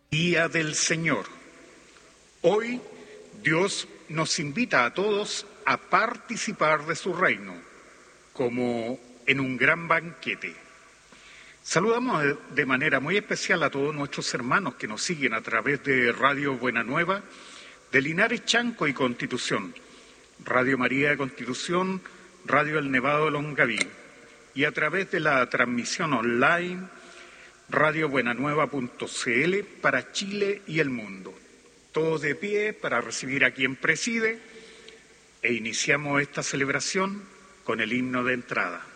Día del Señor. Hoy Dios nos invita a todos a participar de su reino, como en un gran banquete. Saludamos de manera muy especial a todos nuestros hermanos que nos siguen a través de Radio Buena Nueva, de Linares, Chanco y Constitución, Radio María de Constitución, Radio El Nevado de Longaví, y a través de la transmisión online radiobuenanueva.cl para Chile y el mundo. Todos de pie para recibir a quien preside e iniciamos esta celebración con el himno de entrada.